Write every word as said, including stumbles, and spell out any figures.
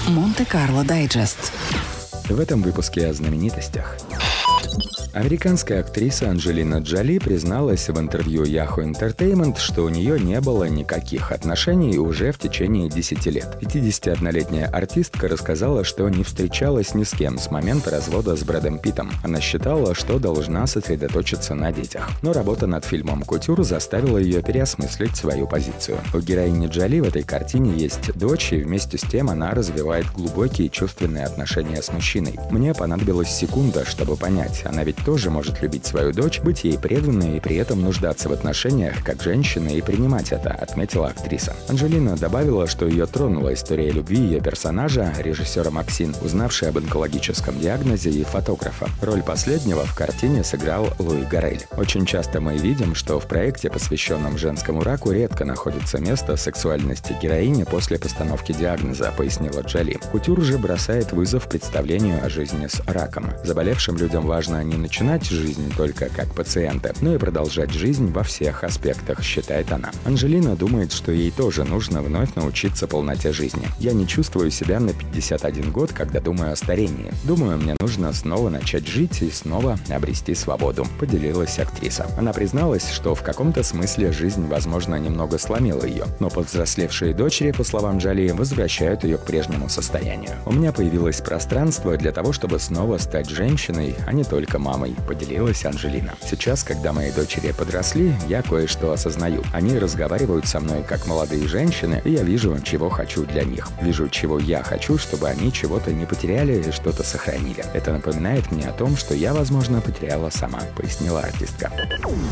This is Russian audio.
Монте-Карло Дайджест. В этом выпуске о знаменитостях. Американская актриса Анджелина Джоли призналась в интервью Yahoo Entertainment, что у нее не было никаких отношений уже в течение десяти лет. пятидесятиоднолетняя артистка рассказала, что не встречалась ни с кем с момента развода с Брэдом Питтом. Она считала, что должна сосредоточиться на детях. Но работа над фильмом «Кутюр» заставила ее переосмыслить свою позицию. У героини Джоли в этой картине есть дочь, и вместе с тем она развивает глубокие чувственные отношения с мужчиной. Мне понадобилась секунда, чтобы понять, она ведь тоже может любить свою дочь, быть ей преданной и при этом нуждаться в отношениях как женщина и принимать это, отметила актриса. Анджелина добавила, что ее тронула история любви ее персонажа, режиссера Максин, узнавший об онкологическом диагнозе, и фотографа. Роль последнего в картине сыграл Луи Гаррель. Очень часто мы видим, что в проекте, посвященном женскому раку, редко находится место сексуальности героини после постановки диагноза, пояснила Джоли. «Кутюр» же бросает вызов представлению о жизни с раком. Заболевшим людям важно не начинать жизнь только как пациенты, но и продолжать жизнь во всех аспектах, считает она. Анджелина думает, что ей тоже нужно вновь научиться полноте жизни. «Я не чувствую себя на пятьдесят один год, когда думаю о старении. Думаю, мне нужно снова начать жить и снова обрести свободу», — поделилась актриса. Она призналась, что в каком-то смысле жизнь, возможно, немного сломила ее, но повзрослевшие дочери, по словам Джоли, возвращают ее к прежнему состоянию. «У меня появилось пространство для того, чтобы снова стать женщиной, а не только мамой», — поделилась Анджелина. «Сейчас, когда мои дочери подросли, я кое-что осознаю. Они разговаривают со мной как молодые женщины, и я вижу, чего хочу для них. Вижу, чего я хочу, чтобы они чего-то не потеряли и что-то сохранили. Это напоминает мне о том, что я, возможно, потеряла сама», — пояснила артистка.